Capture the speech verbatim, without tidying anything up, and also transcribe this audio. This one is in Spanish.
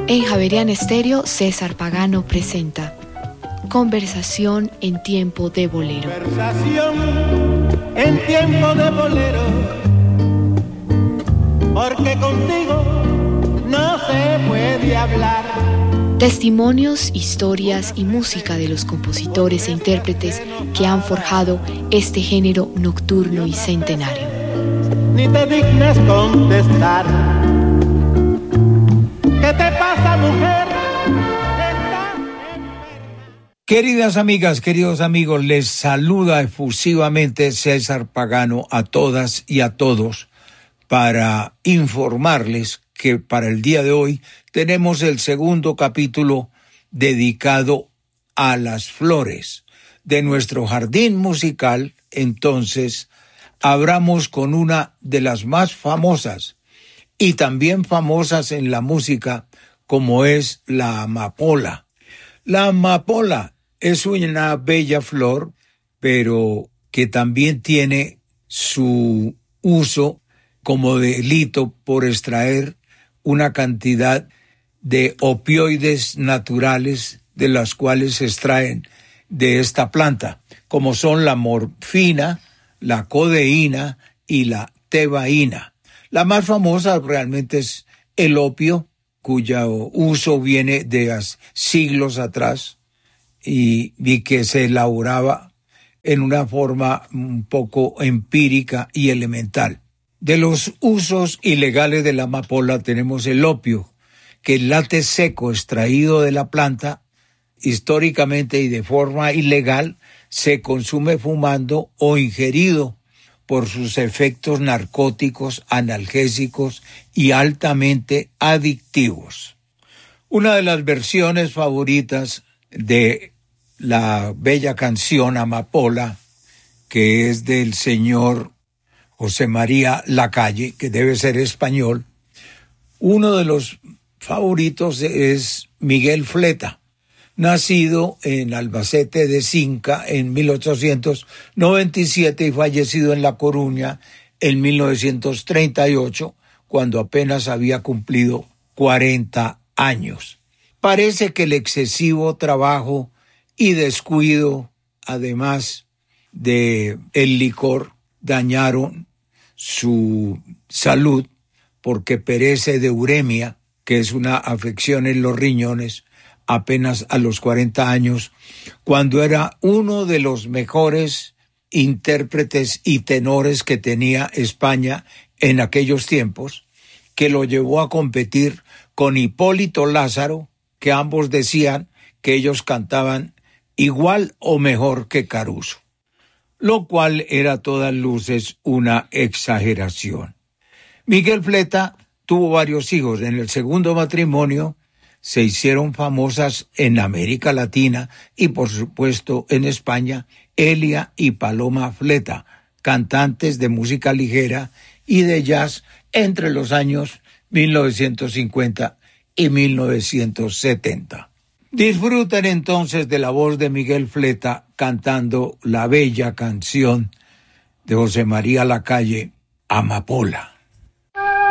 En Javeriana Estéreo, César Pagano presenta Conversación en tiempo de bolero. Conversación en tiempo de bolero, porque contigo no se puede hablar. Testimonios, historias y música de los compositores e intérpretes que han forjado este género nocturno y centenario. Ni te dignas contestar. ¿Qué te pasa, mujer? Queridas amigas, queridos amigos, les saluda efusivamente César Pagano a todas y a todos para informarles que para el día de hoy tenemos el segundo capítulo dedicado a las flores de nuestro jardín musical. Entonces, abramos con una de las más famosas y también famosas en la música, como es la amapola. La amapola es una bella flor, pero que también tiene su uso como delito por extraer una cantidad de opioides naturales de las cuales se extraen de esta planta, como son la morfina, la codeína y la tebaína. La más famosa realmente es el opio, cuyo uso viene de siglos atrás y, y que se elaboraba en una forma un poco empírica y elemental. De los usos ilegales de la amapola tenemos el opio, que el látex seco extraído de la planta, históricamente y de forma ilegal, se consume fumando o ingerido por sus efectos narcóticos, analgésicos y altamente adictivos. Una de las versiones favoritas de la bella canción Amapola, que es del señor José María Lacalle, que debe ser español, uno de los favoritos es Miguel Fleta, nacido en Albacete de Cinca en mil ochocientos noventa y siete y fallecido en La Coruña en mil novecientos treinta y ocho, cuando apenas había cumplido cuarenta años. Parece que el excesivo trabajo y descuido, además de el licor, dañaron su salud porque perece de uremia, que es una afección en los riñones, apenas a los cuarenta años, cuando era uno de los mejores intérpretes y tenores que tenía España en aquellos tiempos, que lo llevó a competir con Hipólito Lázaro, que ambos decían que ellos cantaban igual o mejor que Caruso, lo cual era a todas luces una exageración. Miguel Fleta tuvo varios hijos. En el segundo matrimonio se hicieron famosas en América Latina y por supuesto en España Elia y Paloma Fleta, cantantes de música ligera y de jazz entre los años mil novecientos cincuenta y mil novecientos setenta. Disfruten entonces de la voz de Miguel Fleta cantando la bella canción de José María Lacalle, Amapola.